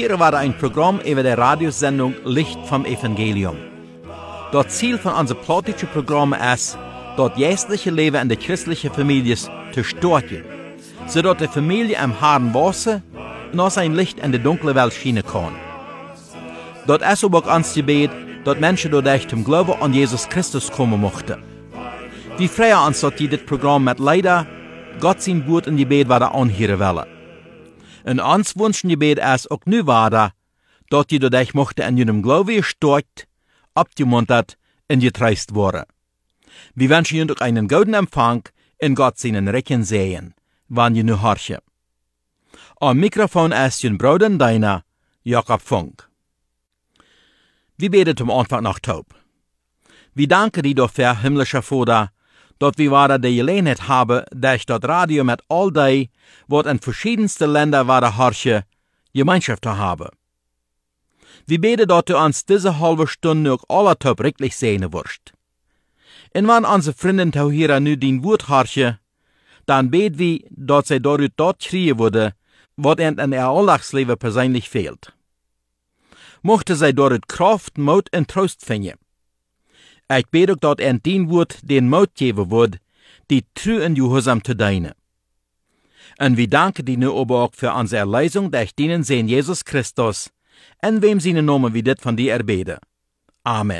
Hier war ein Programm über die Radiosendung Licht vom Evangelium. Das Ziel von unserem politischen Programm ist, das geistliche Leben in der christlichen Familie zu stärken, sodass die Familie am harten Wasser noch sein Licht in die dunkle Welt schienen kann. Das ist auch uns Gebet, dass Menschen dadurch zum Glauben an Jesus Christus kommen möchten. Wir freuen uns, dass dieses Programm mit leider Gott sein Wort in Gebet weiter anhören wollen. Und uns wünschen Gebet ist auch nu weiter, dass die dadurch möchten in ihrem Glauben gestärkt, abgemuntert und getröstet worden. Wir wünschen Ihnen auch einen guten Empfang in Gott seinen Recken sehen, wann ihr nu horchen. Am Mikrofon ist Ihr Bruder und Deiner, Jakob Funk. Wir beten zum Anfang noch taub. Wir danken dir dafür, himmlischer Vater, dass wir weiter die Gelegenheit haben, durch das Radio mit all die, was in verschiedensten Ländern weiter horchen, Gemeinschaft zu haben. Wir beten, dass du uns diese halbe Stunde auch alle taub richtig sehen wirst. Und wenn unsere Freunde hier nu dein Wort horchen, dann beten wir, dass sie dadurch dort kriegen würde, was ihnen in ihr Alltagsleben persönlich fehlt. Mochte sie dort Kraft, Mut und Trost finden. Ich bete auch, dass ihnen dein Wort den Mut geben wird, die treu und gehorsam zu dienen. Und wir danken dir nu aber auch für unsere Erlösung durch deinen Sohn Jesus Christus, in wem seine Namen wir das von dir erbeten. Amen.